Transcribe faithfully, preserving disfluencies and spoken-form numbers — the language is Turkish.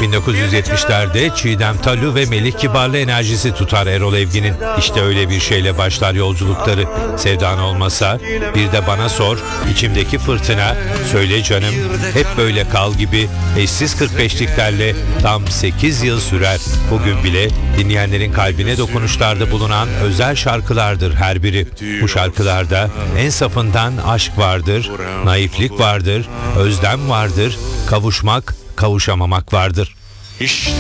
bin dokuz yüz yetmişlerde Çiğdem Talu ve Melih Kibarlı enerjisi tutar Erol Evgin'in. İşte öyle bir şeyle başlar yolculukları. Sevdan olmasa, bir de bana sor, içimdeki fırtına, söyle canım, hep böyle kal gibi eşsiz kırk beşliklerle tam sekiz yıl sürer. Bugün bile dinleyenlerin kalbine dokunuşlarda bulunan özel şarkılardır her biri. Bu şarkılarda en safından aşk vardır, naiflik vardır, özlem vardır, kavuşmak, kavuşamamak vardır. İşte